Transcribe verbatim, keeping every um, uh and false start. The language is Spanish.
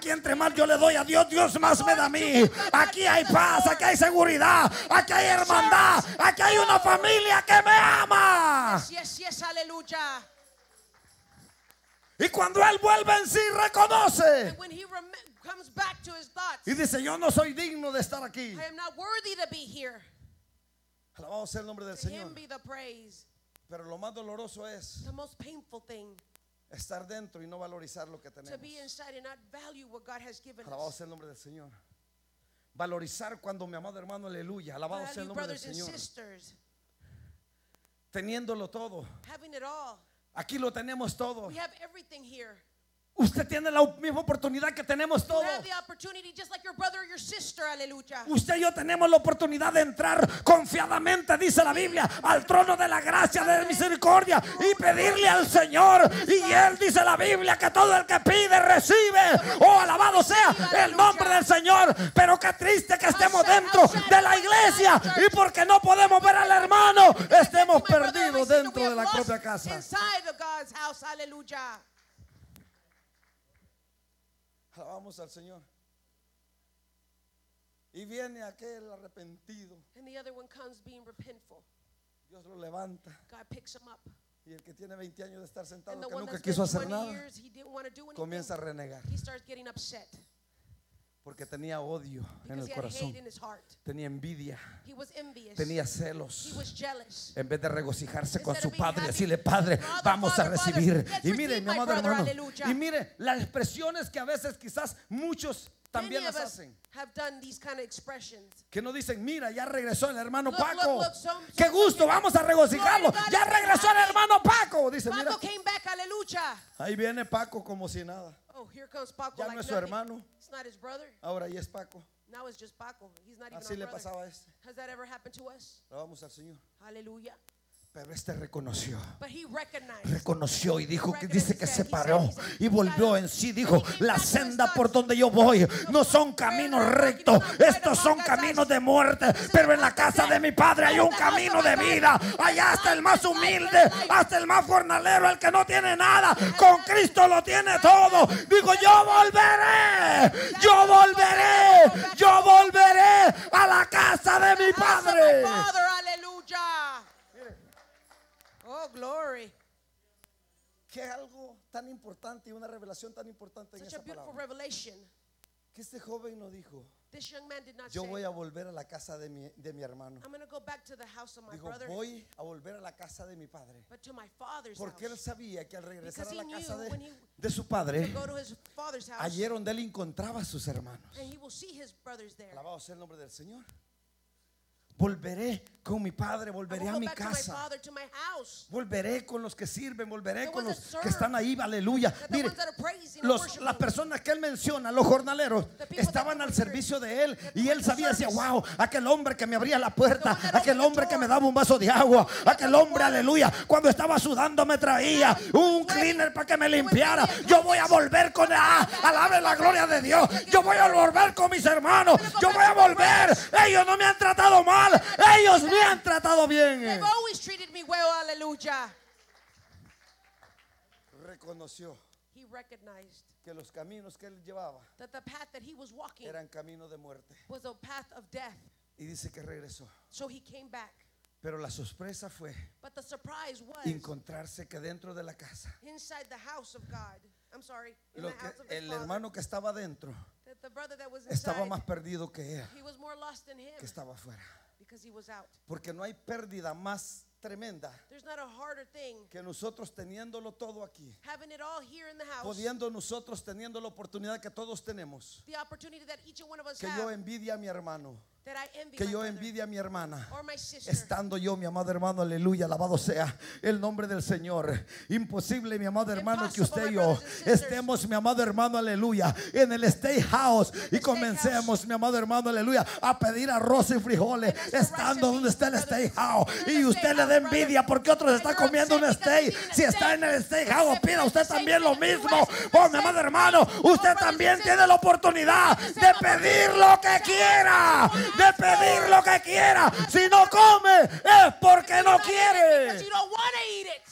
Aquí entre más yo le doy a Dios, Dios más me da a mí. Aquí hay paz, aquí hay seguridad, aquí hay hermandad, aquí hay una familia que me ama. Yes, yes, yes, aleluya. Y cuando él vuelve en sí, reconoce And when he rem- comes back to his thoughts, y dice: yo no soy digno de estar aquí. I am not worthy to be here. Alabado sea el nombre del To Señor. him be the praise. Pero lo más doloroso es The most painful thing, estar dentro y no valorizar lo que to tenemos. be inside and not value what God has given Alabado us. sea el nombre del Señor. Valorizar cuando, mi amado hermano, aleluya, alabado sea el Value nombre del brothers and Señor. sisters, Teniéndolo todo. having it all. Aquí lo tenemos todo. We have everything here. Usted tiene la misma oportunidad que tenemos You todo. have the opportunity just like your brother or your sister, aleluya. Usted y yo tenemos la oportunidad de entrar confiadamente, dice la Biblia, al trono de la gracia, de misericordia y pedirle al Señor. Y él dice la Biblia que todo el que pide recibe. Oh, alabado sea el nombre del Señor. Pero qué triste que estemos dentro de la iglesia y porque no podemos ver al hermano, estemos perdidos dentro de la propia casa. Inside of God's house, aleluya. Alabamos al Señor. Y viene aquel arrepentido. And the other one comes being repentful. Dios lo levanta. God picks him up. Y el que tiene veinte años de estar sentado, And the que one nunca that's quiso been hacer twenty nada, years, he didn't want to do anything. comienza a renegar. He starts getting upset Porque tenía odio en because el he had corazón. hate in his heart. Tenía envidia. He was envious. Tenía He celos. was jealous. En vez de regocijarse con Instead su of being padre, happy, decirle: Padre, Father, vamos a Father, recibir. Father, let's Y mire, receive mi my amado brother, hermano, aleluya. y mire las expresiones que a veces quizás muchos también Many of las us hacen. have done these kind of expressions. Que no dicen: mira, ya regresó el hermano Look, Paco. look, look, so- Qué gusto, vamos a regocijarlo. Glory to God, Ya let's be regresó el happy. hermano Paco. Dice: mira, Paco came back, aleluya. ahí viene Paco como si nada. Oh, here comes Paco Ya like no es su nothing. hermano. It's not his brother. Ahora ya es Paco. Now it's just Paco. He's not even Así our le brother. pasaba a este. Has that ever happened to us? Vamos al Señor. Hallelujah. Pero este reconoció. But he recognized. Reconoció y dijo que dice que se paró y volvió en sí. Dijo: la senda por donde yo voy no son caminos rectos, estos son caminos de muerte. Pero en la casa de mi padre hay un camino de vida. Allá hasta el más humilde, hasta el más jornalero, el que no tiene nada, con Cristo lo tiene todo. Digo: yo volveré, yo volveré, yo volveré a la casa de mi padre. Father, hallelujah. Oh, glory. Que algo tan importante y una revelación tan importante en Such esa a beautiful palabra. revelation. Que este joven no dijo: This young man did not yo say, voy a volver a la casa de mi, de mi hermano. I'm going to go back to the house of my Dijo: brother, voy a volver a la casa de mi padre. but to my father's Porque él house. sabía que al regresar a Because la he casa knew de, when he- de su padre, Go to his father's house, allí era donde él encontraba a sus hermanos. and he will see his brothers there. Alabado sea el nombre del Señor. Volveré con mi padre, I volveré will a go mi back to my casa. father, to my house. Volveré con los que sirven, volveré The con ones los that que serve. están ahí, aleluya. That the Mire, ones that are praising and los, worshiping. las personas que él menciona, los jornaleros, The people estaban that al were servicio de él that y were él in sabía, service. decía: wow, aquel hombre que me abría la puerta, The one that aquel opened the hombre que door. me daba un vaso de agua, aquel hombre, aleluya, cuando estaba sudando me traía un cleaner para que me limpiara. Yo voy a volver con él, alabe la gloria de Dios. Yo voy a volver con mis hermanos, yo voy a volver. Ellos no me han tratado mal, ellos me han tratado bien. They've always treated me well, hallelujah. Reconoció He recognized que los caminos que él llevaba that the path that he was walking eran caminos de muerte. was a path of death. Y dice que regresó. So he came back. Pero la sorpresa fue But the surprise was encontrarse que dentro de la casa, inside the house of God. I'm sorry, in lo the que house of his el father, hermano que estaba dentro that the brother that was estaba inside, más perdido que él, he was more lost than him que estaba afuera. because he was out. Porque no hay pérdida más tremenda There's not a harder thing que nosotros teniéndolo todo aquí, having it all here in the house, pudiendo nosotros teniendo la oportunidad que todos tenemos, the opportunity that each and one of us que yo have, envidia a mi hermano, that I envy que my yo brother envidia a mi hermana, or my sister. estando yo, mi amado hermano, aleluya, alabado sea el nombre del Señor. Imposible, mi amado hermano, que usted y yo estemos, mi amado hermano, aleluya, en el State House y comencemos, mi amado hermano, aleluya, a pedir arroz y frijoles, estando donde está el State House, y usted le da envidia porque otros están comiendo un steak. Si está en el State House, pida usted también lo mismo. Oh, mi amado hermano, usted también tiene la oportunidad de pedir lo que quiera, de pedir lo que quiera. Si no come es porque no Because quiere. you don't want to eat it.